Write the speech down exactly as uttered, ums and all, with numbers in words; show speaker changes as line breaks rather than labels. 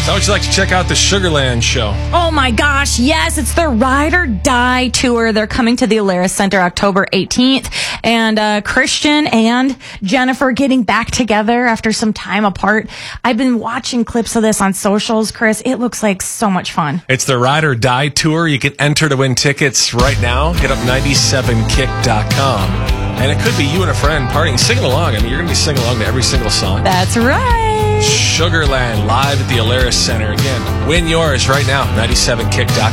How would you like to check out the Sugarland show?
Oh my gosh, yes, it's the Ride or Die tour. They're coming to the Alaris Center October eighteenth. And uh, Christian and Jennifer getting back together after some time apart. I've been watching clips of this on socials, Chris. It looks like so much fun.
It's the Ride or Die tour. You can enter to win tickets right now. Hit up ninety-seven kick dot com. And it could be you and a friend partying, singing along. I mean, you're going to be singing along to every single song.
That's right.
Sugarland live at the Alaris Center. Again, win yours right now, ninety-seven kick dot com.